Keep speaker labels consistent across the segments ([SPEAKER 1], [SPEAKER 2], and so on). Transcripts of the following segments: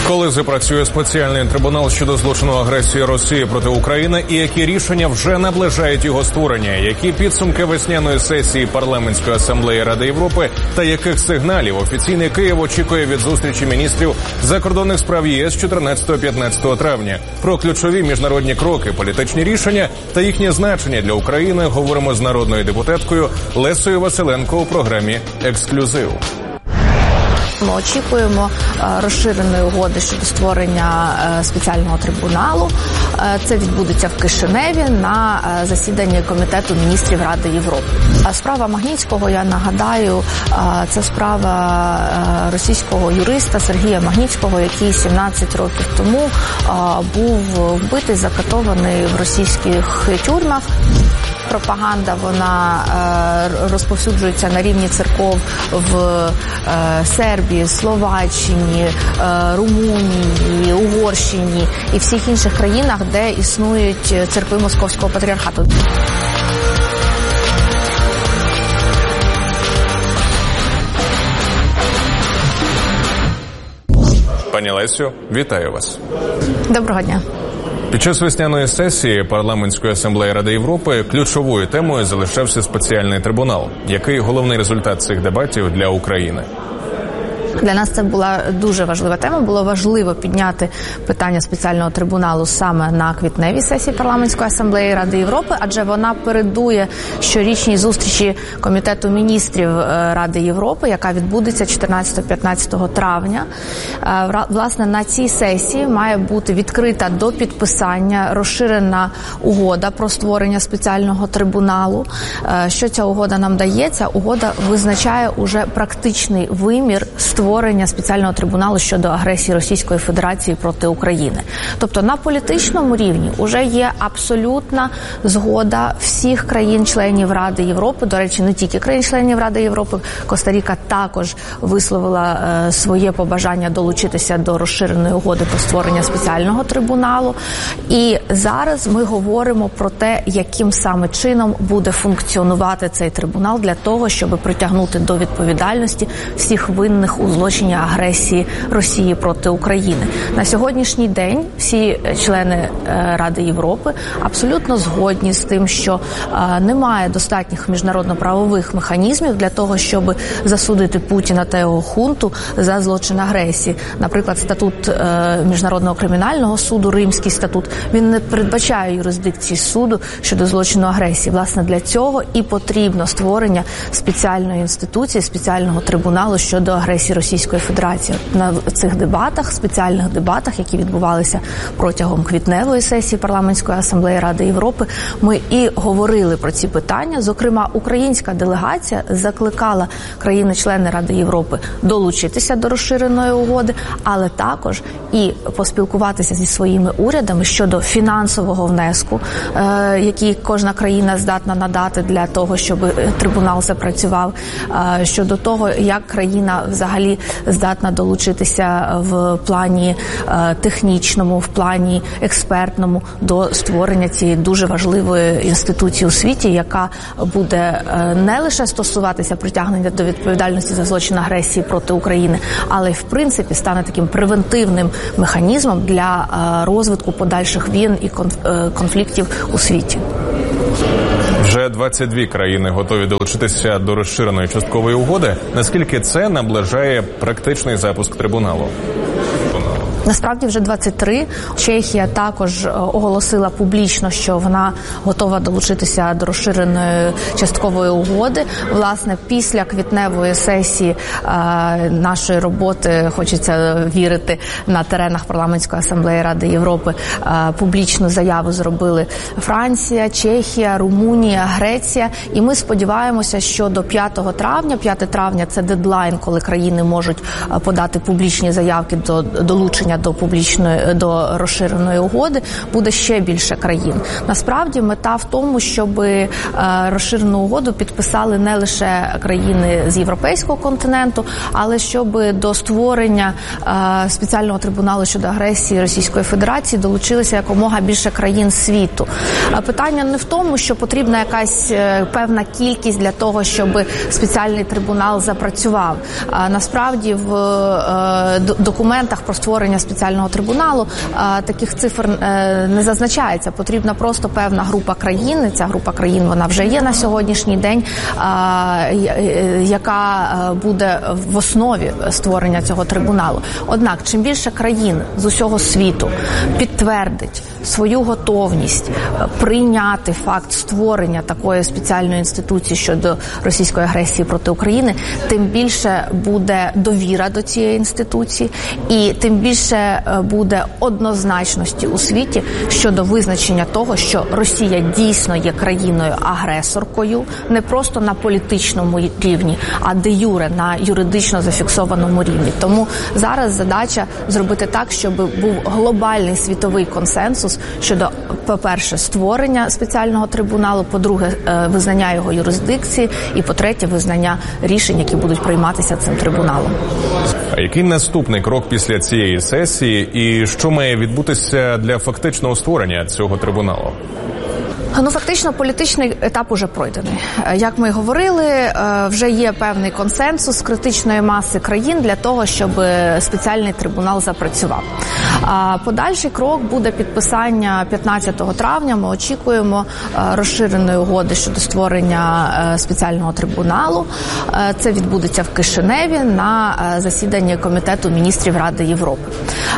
[SPEAKER 1] Коли запрацює спеціальний трибунал щодо злочину агресії Росії проти України і які рішення вже наближають його створення, які підсумки весняної сесії Парламентської асамблеї Ради Європи та яких сигналів офіційний Київ очікує від зустрічі міністрів закордонних справ ЄС 14-15 травня. Про ключові міжнародні кроки, політичні рішення та їхнє значення для України говоримо з народною депутаткою Лесею Василенко у програмі «Ексклюзив».
[SPEAKER 2] Ми очікуємо розширеної угоди щодо створення спеціального трибуналу. Це відбудеться в Кишиневі на засіданні Комітету міністрів Ради Європи. Справа Магнітського, я нагадаю, це справа російського юриста Сергія Магнітського, який 17 років тому був вбитий, закатований в російських тюрмах. Пропаганда, вона розповсюджується на рівні церков в Сербії, Словаччині, Румунії, Угорщині і всіх інших країнах, де існують церкви Московського патріархату.
[SPEAKER 1] Пані Лесю, вітаю вас.
[SPEAKER 2] Доброго дня.
[SPEAKER 1] Під час весняної сесії Парламентської асамблеї Ради Європи ключовою темою залишався спеціальний трибунал. Який головний результат цих дебатів для України?
[SPEAKER 2] Для нас це була дуже важлива тема. Було важливо підняти питання спеціального трибуналу саме на квітневій сесії Парламентської асамблеї Ради Європи, адже вона передує щорічній зустрічі Комітету міністрів Ради Європи, яка відбудеться 14-15 травня. Власне, на цій сесії має бути відкрита до підписання розширена угода про створення спеціального трибуналу. Що ця угода нам дає? Ця угода визначає уже практичний вимір створення спеціального трибуналу щодо агресії Російської Федерації проти України. Тобто на політичному рівні вже є абсолютна згода всіх країн-членів Ради Європи, до речі, не тільки країн-членів Ради Європи, Коста-Ріка також висловила своє побажання долучитися до розширеної угоди про створення спеціального трибуналу. І зараз ми говоримо про те, яким саме чином буде функціонувати цей трибунал для того, щоб притягнути до відповідальності всіх винних у злочині агресії Росії проти України. На сьогоднішній день всі члени Ради Європи абсолютно згодні з тим, що немає достатніх міжнародно-правових механізмів для того, щоб засудити Путіна та його хунту за злочин агресії. Наприклад, статут Міжнародного кримінального суду, Римський статут, він не передбачає юрисдикції суду щодо злочину агресії. Власне, для цього і потрібно створення спеціальної інституції, спеціального трибуналу щодо агресії Російської Федерації. На цих дебатах, спеціальних дебатах, які відбувалися протягом квітневої сесії Парламентської асамблеї Ради Європи, ми і говорили про ці питання. Зокрема, українська делегація закликала країни-члени Ради Європи долучитися до розширеної угоди, але також і поспілкуватися зі своїми урядами щодо фінансового внеску, який кожна країна здатна надати для того, щоб трибунал запрацював, щодо того, як країна взагалі здатна долучитися в плані технічному, в плані експертному до створення цієї дуже важливої інституції у світі, яка буде не лише стосуватися притягнення до відповідальності за злочин агресії проти України, але й в принципі стане таким превентивним механізмом для розвитку подальших війн і конфліктів у світі.
[SPEAKER 1] Вже 22 країни готові долучитися до розширеної часткової угоди. Наскільки це наближає практичний запуск трибуналу?
[SPEAKER 2] Насправді вже 23. Чехія також оголосила публічно, що вона готова долучитися до розширеної часткової угоди. Власне, після квітневої сесії нашої роботи, хочеться вірити, на теренах Парламентської асамблеї Ради Європи публічну заяву зробили Франція, Чехія, Румунія, Греція. І ми сподіваємося, що до 5 травня, 5 травня – це дедлайн, коли країни можуть подати публічні заявки до долучення до розширеної угоди, буде ще більше країн. Насправді мета в тому, щоб розширену угоду підписали не лише країни з європейського континенту, але щоб до створення спеціального трибуналу щодо агресії Російської Федерації долучилися якомога більше країн світу. Питання не в тому, що потрібна якась певна кількість для того, щоб спеціальний трибунал запрацював. Насправді в документах про створення спеціального трибуналу, таких цифр не зазначається. Потрібна просто певна група країн. Ця група країн, вона вже є на сьогоднішній день, яка буде в основі створення цього трибуналу. Однак, чим більше країн з усього світу підтвердить свою готовність прийняти факт створення такої спеціальної інституції щодо російської агресії проти України, тим більше буде довіра до цієї інституції і тим більше буде однозначності у світі щодо визначення того, що Росія дійсно є країною-агресоркою, не просто на політичному рівні, а де юре, на юридично зафіксованому рівні. Тому зараз задача зробити так, щоб був глобальний світовий консенсус щодо, по-перше, створення спеціального трибуналу, по-друге, визнання його юрисдикції і, по-третє, визнання рішень, які будуть прийматися цим трибуналом.
[SPEAKER 1] А який наступний крок після цієї сесії і що має відбутися для фактичного створення цього трибуналу?
[SPEAKER 2] Фактично, політичний етап уже пройдений. Як ми говорили, вже є певний консенсус критичної маси країн для того, щоб спеціальний трибунал запрацював. Подальший крок буде підписання 15 травня. Ми очікуємо розширеної угоди щодо створення спеціального трибуналу. Це відбудеться в Кишиневі на засіданні Комітету міністрів Ради Європи.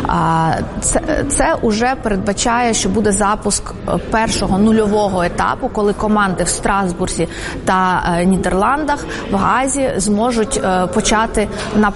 [SPEAKER 2] Це уже передбачає, що буде запуск першого нульового етапу, коли команди в Страсбурзі та Нідерландах, в Гаазі зможуть почати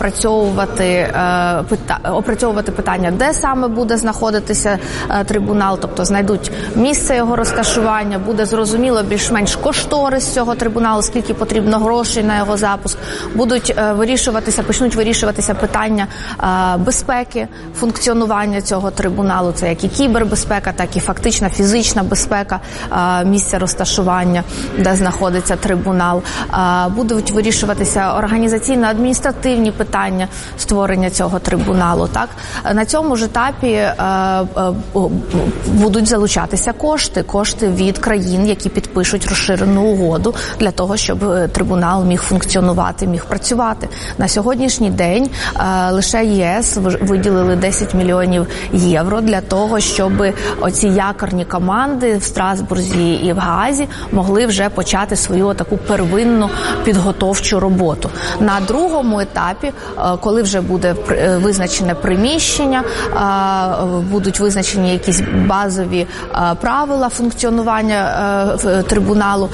[SPEAKER 2] опрацьовувати питання, де саме буде знаходитися трибунал, тобто знайдуть місце його розташування, буде зрозуміло більш-менш кошторис цього трибуналу, скільки потрібно грошей на його запуск, почнуть вирішуватися питання безпеки, функціонування цього трибуналу, це як і кібербезпека, так і фактична фізична безпека місця розташування, де знаходиться трибунал. Будуть вирішуватися організаційно-адміністративні питання створення цього трибуналу. Так? На цьому ж етапі будуть залучатися кошти від країн, які підпишуть розширену угоду для того, щоб трибунал міг функціонувати, міг працювати. На сьогоднішній день лише ЄС виділили 10 мільйонів євро для того, щоб оці якорні команди в Страсбурзі і в Гаазі могли вже почати свою таку первинну підготовчу роботу. На другому етапі, коли вже буде визначене приміщення, будуть визначені якісь базові правила функціонування трибуналу,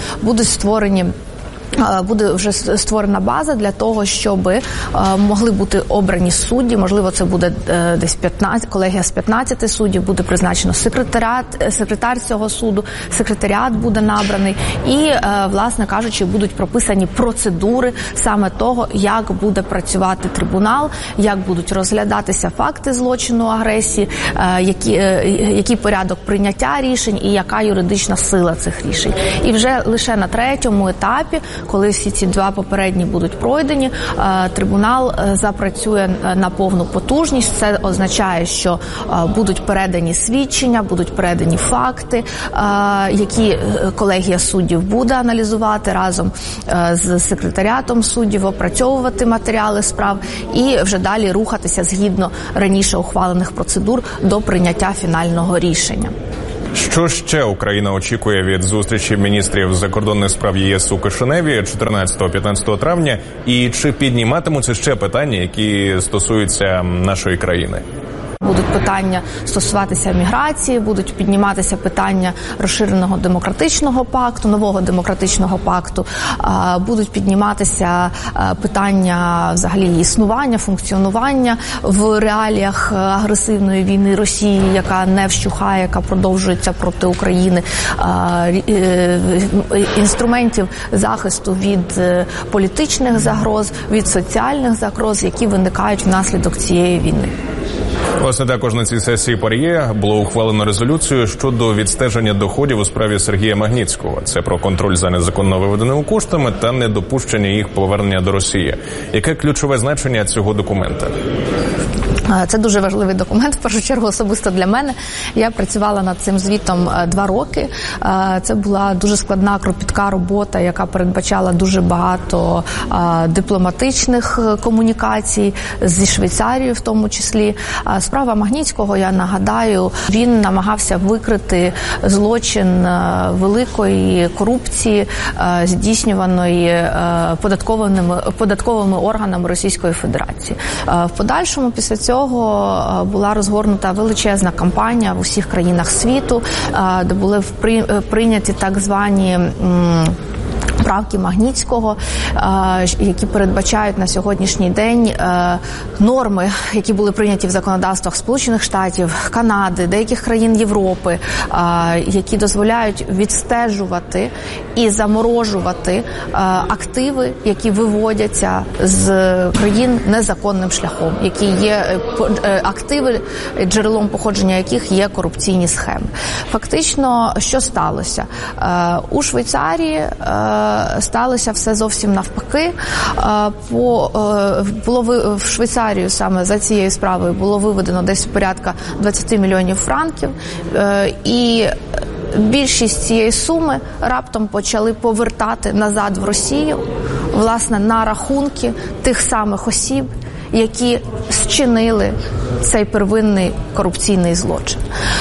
[SPEAKER 2] буде вже створена база для того, щоб могли бути обрані судді. Можливо, це буде десь колегія з 15 суддів, буде призначено секретар цього суду, секретаріат буде набраний і, власне кажучи, будуть прописані процедури саме того, як буде працювати трибунал, як будуть розглядатися факти злочину агресії, який порядок прийняття рішень і яка юридична сила цих рішень. І вже лише на третьому етапі, коли всі ці два попередні будуть пройдені, трибунал запрацює на повну потужність. Це означає, що будуть передані свідчення, будуть передані факти, які колегія суддів буде аналізувати разом з секретаріатом суддів, опрацьовувати матеріали справ і вже далі рухатися згідно раніше ухвалених процедур до прийняття фінального рішення.
[SPEAKER 1] Що ще Україна очікує від зустрічі міністрів закордонних справ ЄС у Кишиневі 14-15 травня? І чи підніматимуться ще питання, які стосуються нашої країни?
[SPEAKER 2] Будуть питання стосуватися міграції, будуть підніматися питання розширеного демократичного пакту, нового демократичного пакту, будуть підніматися питання взагалі існування, функціонування в реаліях агресивної війни Росії, яка не вщухає, яка продовжується проти України, інструментів захисту від політичних загроз, від соціальних загроз, які виникають внаслідок цієї війни.
[SPEAKER 1] Власне, також на цій сесії ПАРЄ було ухвалено резолюцію щодо відстеження доходів у справі Сергія Магнітського. Це про контроль за незаконно виведеними коштами та недопущення їх повернення до Росії. Яке ключове значення цього документа?
[SPEAKER 2] Це дуже важливий документ, в першу чергу, особисто для мене. Я працювала над цим звітом 2 роки. Це була дуже складна, кропітка робота, яка передбачала дуже багато дипломатичних комунікацій зі Швейцарією в тому числі. Справа Магнітського, я нагадаю, він намагався викрити злочин великої корупції, здійснюваної податковими органами Російської Федерації. В подальшому після цього була розгорнута величезна кампанія в усіх країнах світу, де були прийняті так звані правки Магнітського, які передбачають на сьогоднішній день норми, які були прийняті в законодавствах Сполучених Штатів, Канади, деяких країн Європи, які дозволяють відстежувати і заморожувати активи, які виводяться з країн незаконним шляхом, які є активи, джерелом походження яких є корупційні схеми. Фактично, що сталося? У Швейцарії сталося все зовсім навпаки. Було в Швейцарію саме за цією справою було виведено десь порядка 20 мільйонів франків, і більшість цієї суми раптом почали повертати назад в Росію, власне, на рахунки тих самих осіб, які зчинили цей первинний корупційний злочин.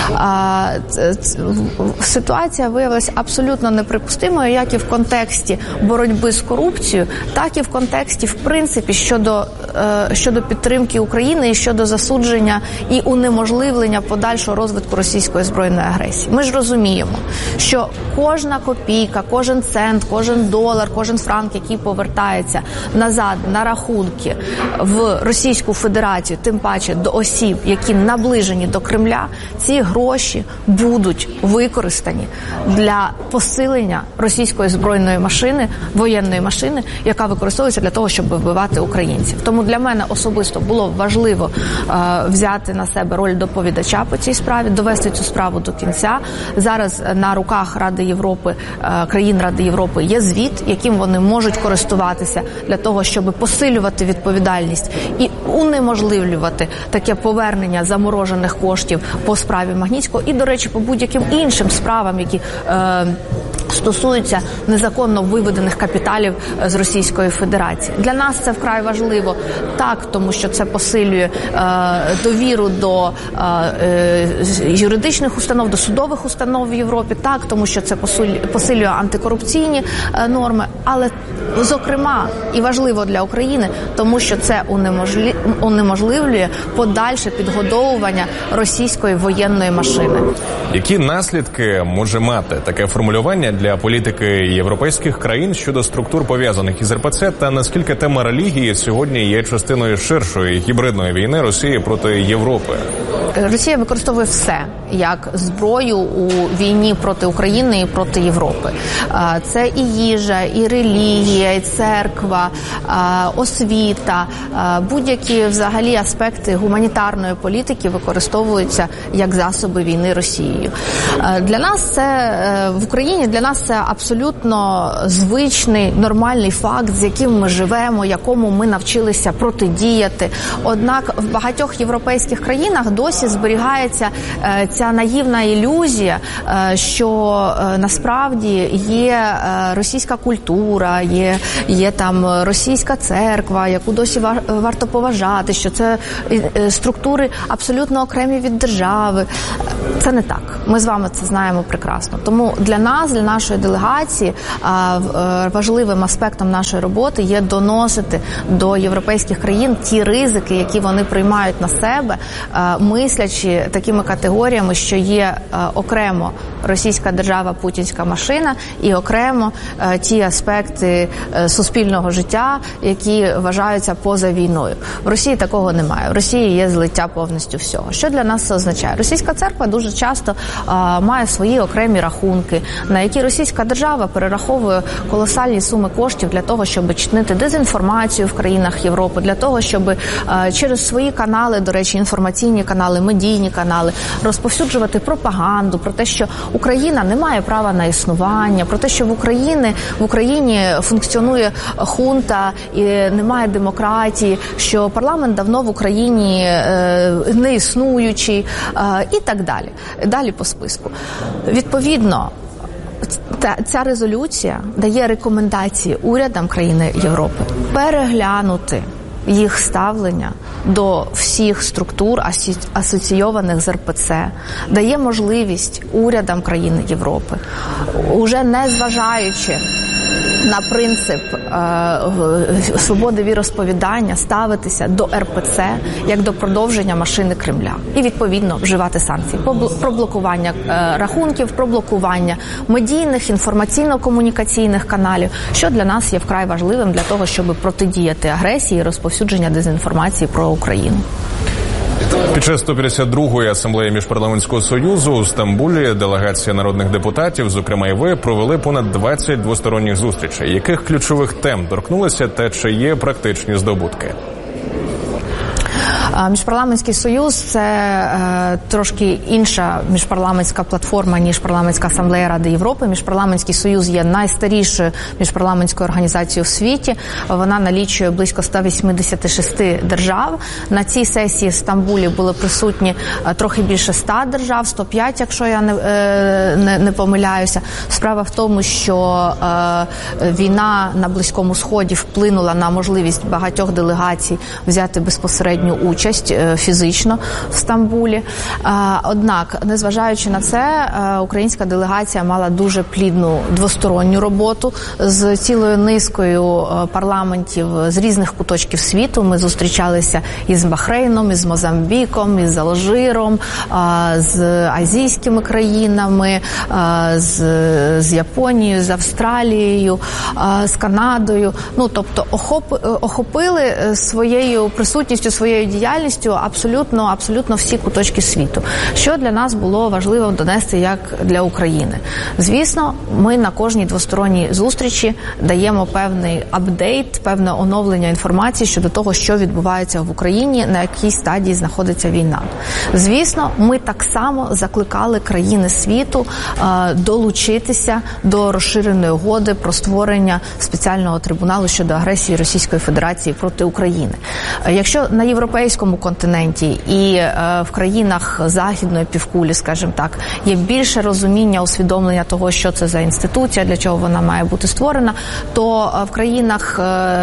[SPEAKER 2] Ситуація виявилася абсолютно неприпустимою, як і в контексті боротьби з корупцією, так і в контексті, в принципі, щодо підтримки України і щодо засудження і унеможливлення подальшого розвитку російської збройної агресії. Ми ж розуміємо, що кожна копійка, кожен цент, кожен долар, кожен франк, який повертається назад на рахунки в Російську Федерацію, тим паче до осіб, які наближені до Кремля, ці гроші будуть використані для посилення російської збройної машини, воєнної машини, яка використовується для того, щоб вбивати українців. Тому для мене особисто було важливо взяти на себе роль доповідача по цій справі, довести цю справу до кінця. Зараз на руках Ради Європи, країн Ради Європи є звіт, яким вони можуть користуватися для того, щоб посилювати відповідальність і унеможливлювати таке повернення заморожених коштів по справі Магнітського і, до речі, по будь-яким іншим справам, які стосуються незаконно виведених капіталів з Російської Федерації. Для нас це вкрай важливо, так, тому що це посилює довіру до юридичних установ, до судових установ в Європі, так, тому що це посилює антикорупційні норми, але, зокрема, і важливо для України, тому що це унеможливлює подальше підгодовування російської воєнної машини.
[SPEAKER 1] Які наслідки може мати таке формулювання для політики європейських країн щодо структур, пов'язаних із РПЦ, та наскільки тема релігії сьогодні є частиною ширшої гібридної війни Росії проти Європи?
[SPEAKER 2] Росія використовує все як зброю у війні проти України і проти Європи. Це і їжа, і релігія, і церква, освіта, будь-які взагалі аспекти гуманітарної політики використовуються як засоби війни Росією. Для нас це в Україні, для нас це абсолютно звичний, нормальний факт, з яким ми живемо, якому ми навчилися протидіяти. Однак в багатьох європейських країнах досі зберігається ця наївна ілюзія, що насправді є російська культура, є там російська церква, яку досі варто поважати, що це структури абсолютно окремі від держави. Це не так. Ми з вами це знаємо прекрасно. Тому для нас, для нашої делегації, важливим аспектом нашої роботи є доносити до європейських країн ті ризики, які вони приймають на себе, мислячи такими категоріями, що є окремо російська держава, путінська машина, і окремо ті аспекти суспільного життя, які вважаються поза війною. В Росії такого немає. В Росії є злиття повністю всього. Що для нас це означає? Російська церква дуже часто має свої окремі рахунки, на які російська держава перераховує колосальні суми коштів для того, щоб чинити дезінформацію в країнах Європи, для того, щоб через свої канали, до речі, інформаційні канали, канали, медійні канали, розповсюджувати пропаганду про те, що Україна не має права на існування, про те, що в Україні функціонує хунта і немає демократії, що парламент давно в Україні не існуючий і так далі. Далі по списку. Відповідно, ця резолюція дає рекомендації урядам країн Європи переглянути їх ставлення до всіх структур, асоційованих з РПЦ, дає можливість урядам країн Європи, уже не зважаючи на принцип свободи віросповідання, ставитися до РПЦ як до продовження машини Кремля і, відповідно, вживати санкції. Про блокування рахунків, про блокування медійних, інформаційно-комунікаційних каналів, що для нас є вкрай важливим для того, щоб протидіяти агресії і розповсюдження дезінформації про Україну.
[SPEAKER 1] Під час 152-ї асамблеї Міжпарламентського союзу у Стамбулі делегація народних депутатів, зокрема і ви, провели понад 20 двосторонніх зустрічей. Яких ключових тем торкнулися та чи є практичні здобутки?
[SPEAKER 2] Міжпарламентський союз – це трошки інша міжпарламентська платформа, ніж Парламентська асамблея Ради Європи. Міжпарламентський союз є найстарішою міжпарламентською організацією в світі. Вона налічує близько 186 держав. На цій сесії в Стамбулі були присутні трохи більше 100 держав, 105, якщо я не помиляюся. Справа в тому, що війна на Близькому Сході вплинула на можливість багатьох делегацій взяти безпосередню участь фізично в Стамбулі. Однак, незважаючи на це, українська делегація мала дуже плідну двосторонню роботу з цілою низкою парламентів з різних куточків світу. Ми зустрічалися із Бахрейном, із Мозамбіком, із Алжиром, з азійськими країнами, з Японією, з Австралією, з Канадою. Тобто охопили своєю присутністю, своєю діяльністю абсолютно всі куточки світу. Що для нас було важливо донести як для України? Звісно, ми на кожній двосторонній зустрічі даємо певний апдейт, певне оновлення інформації щодо того, що відбувається в Україні, на якій стадії знаходиться війна. Звісно, ми так само закликали країни світу долучитися до розширеної угоди про створення спеціального трибуналу щодо агресії Російської Федерації проти України. Якщо на європейському континенті і в країнах західної півкулі, скажімо так, є більше розуміння, усвідомлення того, що це за інституція, для чого вона має бути створена, то в країнах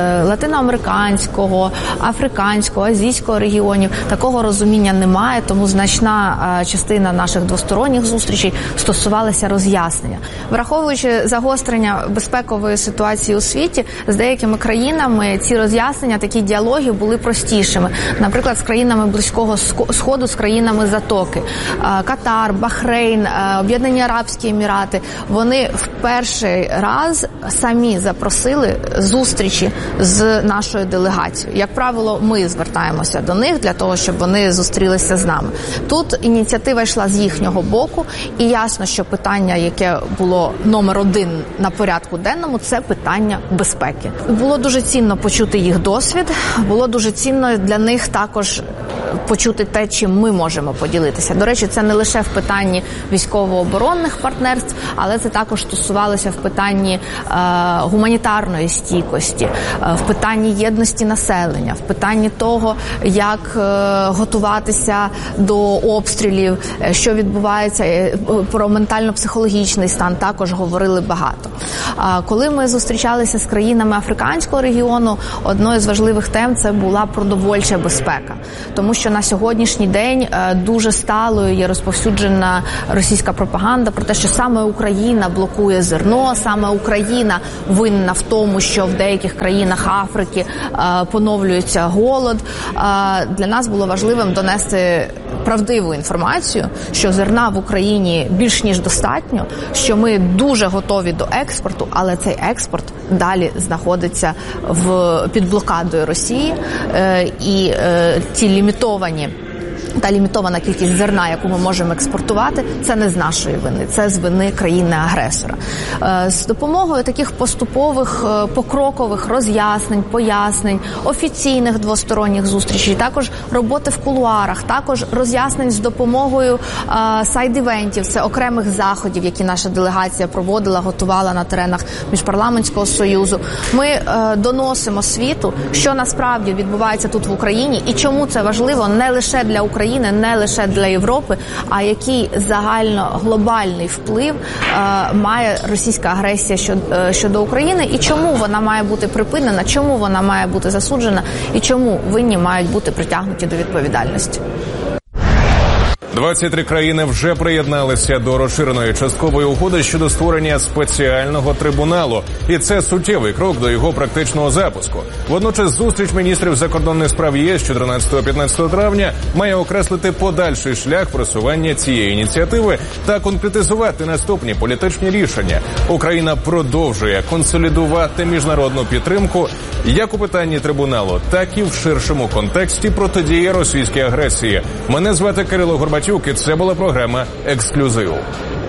[SPEAKER 2] латиноамериканського, африканського, азійського регіонів такого розуміння немає, тому значна частина наших двосторонніх зустрічей стосувалася роз'яснення. Враховуючи загострення безпекової ситуації у світі, з деякими країнами ці роз'яснення, такі діалоги були простішими. Наприклад, з країнами Близького Сходу, з країнами Затоки. Катар, Бахрейн, Об'єднані Арабські Емірати. Вони в перший раз самі запросили зустрічі з нашою делегацією. Як правило, ми звертаємося до них для того, щоб вони зустрілися з нами. Тут ініціатива йшла з їхнього боку, і ясно, що питання, яке було номер один на порядку денному, це питання безпеки. Було дуже цінно почути їх досвід, було дуже цінно для них також почути те, чим ми можемо поділитися. До речі, це не лише в питанні військово-оборонних партнерств, але це також стосувалося в питанні гуманітарної стійкості, в питанні єдності населення, в питанні того, як готуватися до обстрілів, що відбувається, про ментально-психологічний стан також говорили багато. Коли ми зустрічалися з країнами африканського регіону, одною з важливих тем це була продовольча безпека. Тому що на сьогоднішній день дуже сталою є розповсюджена російська пропаганда про те, що саме Україна блокує зерно, саме Україна винна в тому, що в деяких країнах Африки поновлюється голод. Для нас було важливим донести правдиву інформацію, що зерна в Україні більш ніж достатньо, що ми дуже готові до експорту, але цей експорт далі знаходиться під блокадою Росії, і ті лімітовані та лімітована кількість зерна, яку ми можемо експортувати, це не з нашої вини, це з вини країни-агресора. З допомогою таких поступових, покрокових роз'яснень, пояснень, офіційних двосторонніх зустрічей, також роботи в кулуарах, також роз'яснень з допомогою сайд-івентів, це окремих заходів, які наша делегація проводила, готувала на теренах Міжпарламентського союзу. Ми доносимо світу, що насправді відбувається тут в Україні і чому це важливо не лише для України, не лише для Європи, а який загальноглобальний вплив має російська агресія щодо України і чому вона має бути припинена, чому вона має бути засуджена і чому винні мають бути притягнуті до відповідальності.
[SPEAKER 1] 23 країни вже приєдналися до розширеної часткової угоди щодо створення спеціального трибуналу. І це суттєвий крок до його практичного запуску. Водночас зустріч міністрів закордонних справ ЄС 14-15 травня має окреслити подальший шлях просування цієї ініціативи та конкретизувати наступні політичні рішення. Україна продовжує консолідувати міжнародну підтримку як у питанні трибуналу, так і в ширшому контексті протидії російській агресії. Мене звати Кирило Горбатюк, і це була програма «Ексклюзив».